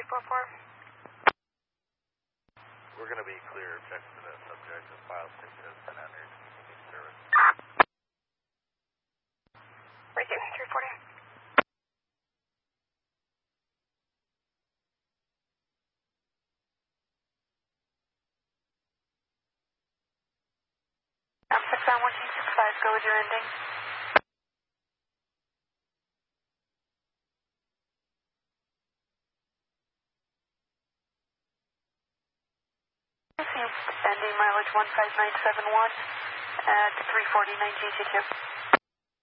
344. We're going to be clear. Text to the subject. The file state has been entered. Continue service. Breaking 340. I'm 69165. Go with your ending. Ending mileage 15971 at 349 GT2.